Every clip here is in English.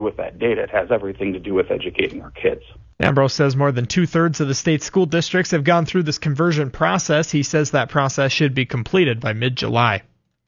with that data. It has everything to do with educating our kids. Ambrose says more than 2/3 of the state's school districts have gone through this conversion process. He says that process should be completed by mid-July.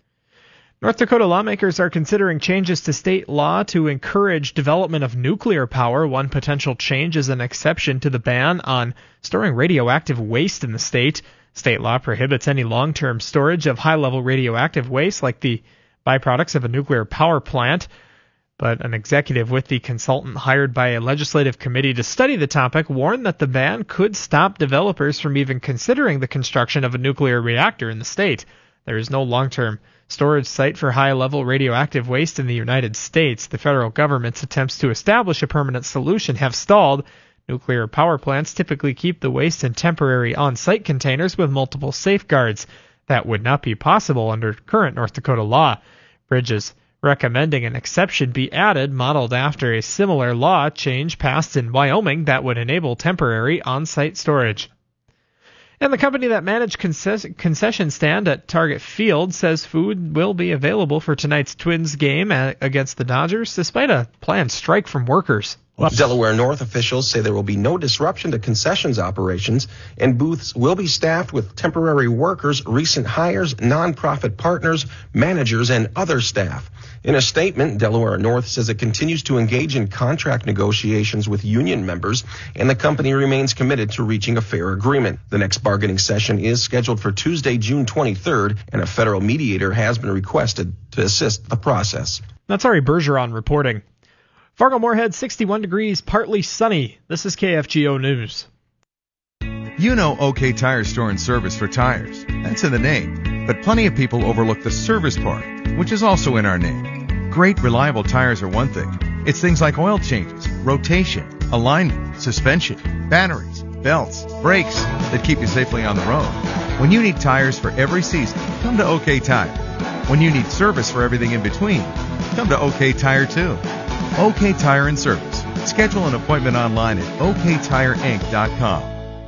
North Dakota lawmakers are considering changes to state law to encourage development of nuclear power. One potential change is an exception to the ban on storing radioactive waste in the state. State law prohibits any long-term storage of high-level radioactive waste like the byproducts of a nuclear power plant. But an executive with the consultant hired by a legislative committee to study the topic warned that the ban could stop developers from even considering the construction of a nuclear reactor in the state. There is no long-term storage site for high-level radioactive waste in the United States. The federal government's attempts to establish a permanent solution have stalled. Nuclear power plants typically keep the waste in temporary on-site containers with multiple safeguards. That would not be possible under current North Dakota law. Bridges recommending an exception be added, modeled after a similar law change passed in Wyoming that would enable temporary on-site storage. And the company that managed concession stand at Target Field says food will be available for tonight's Twins game against the Dodgers, despite a planned strike from workers. Delaware North officials say there will be no disruption to concessions operations, and booths will be staffed with temporary workers, recent hires, nonprofit partners, managers, and other staff. In a statement, Delaware North says it continues to engage in contract negotiations with union members, and the company remains committed to reaching a fair agreement. The next bargaining session is scheduled for Tuesday, June 23rd, and a federal mediator has been requested to assist the process. That's Ari Bergeron reporting. Fargo-Moorhead, 61 degrees, partly sunny. This is KFGO News. You know OK Tire Store and Service for tires. That's in the name. But plenty of people overlook the service part, which is also in our name. Great, reliable tires are one thing. It's things like oil changes, rotation, alignment, suspension, batteries, belts, brakes that keep you safely on the road. When you need tires for every season, come to OK Tire. When you need service for everything in between, come to OK Tire too. OK Tire and Service. Schedule an appointment online at oktireinc.com.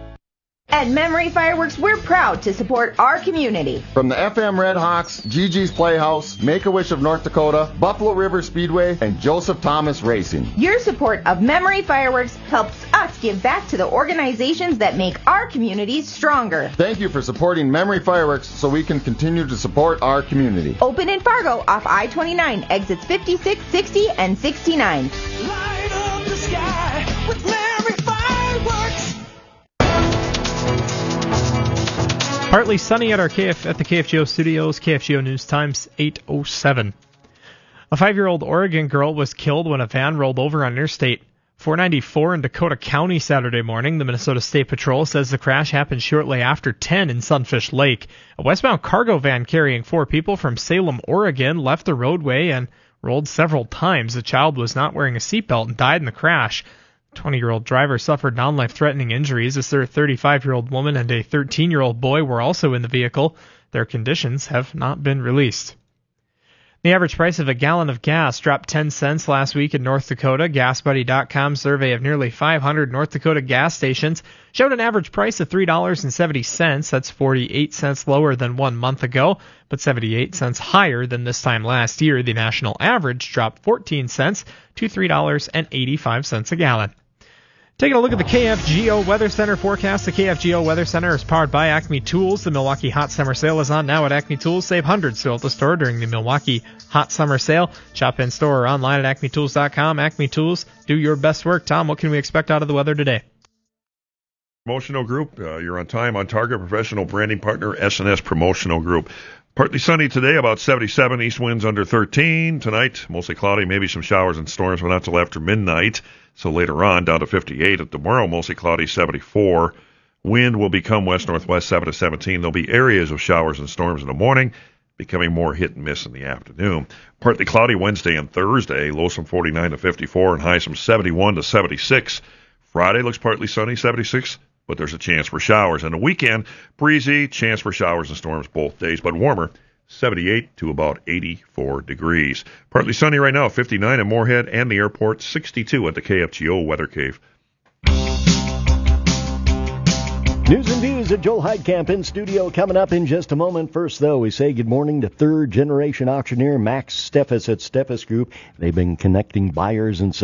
At Memory Fireworks, we're proud to support our community. From the FM Red Hawks, Gigi's Playhouse, Make-A-Wish of North Dakota, Buffalo River Speedway, and Joseph Thomas Racing. Your support of Memory Fireworks helps us give back to the organizations that make our communities stronger. Thank you for supporting Memory Fireworks so we can continue to support our community. Open in Fargo off I-29, exits 56, 60, and 69. Light up the sky with Memory Fireworks. Partly sunny at the KFGO studios. KFGO News Times 8:07. A 5-year-old Oregon girl was killed when a van rolled over on Interstate 494 in Dakota County Saturday morning. The Minnesota State Patrol says the crash happened shortly after 10 in Sunfish Lake. A westbound cargo van carrying 4 people from Salem, Oregon, left the roadway and rolled several times. The child was not wearing a seatbelt and died in the crash. 20-year-old driver suffered non-life-threatening injuries. A 35-year-old woman and a 13-year-old boy were also in the vehicle. Their conditions have not been released. The average price of a gallon of gas dropped 10 cents last week in North Dakota. GasBuddy.com's survey of nearly 500 North Dakota gas stations showed an average price of $3.70. That's 48 cents lower than 1 month ago, but 78 cents higher than this time last year. The national average dropped 14 cents to $3.85 a gallon. Taking a look at the KFGO Weather Center forecast. The KFGO Weather Center is powered by Acme Tools. The Milwaukee Hot Summer Sale is on now at Acme Tools. Save hundreds still at the store during the Milwaukee Hot Summer Sale. Shop in store or online at acmetools.com. Acme Tools, do your best work. Tom, what can we expect out of the weather today? Promotional Group, you're on time, on target. Professional branding partner, S&S Promotional Group. Partly sunny today, about 77. East winds under 13. Tonight, mostly cloudy, maybe some showers and storms, but not till after midnight. So later on, down to 58. At tomorrow, mostly cloudy, 74. Wind will become west-northwest, 7 to 17. There'll be areas of showers and storms in the morning, becoming more hit and miss in the afternoon. Partly cloudy Wednesday and Thursday, lows from 49 to 54, and highs from 71 to 76. Friday looks partly sunny, 76, but there's a chance for showers. And the weekend, breezy, chance for showers and storms both days, but warmer, 78 to about 84 degrees. Partly sunny right now, 59 in Moorhead and the airport, 62 at the KFGO Weather Cave. News and views at Joel Heidkamp in studio coming up in just a moment. First, though, we say good morning to third-generation auctioneer Max Steffes at Steffes Group. They've been connecting buyers and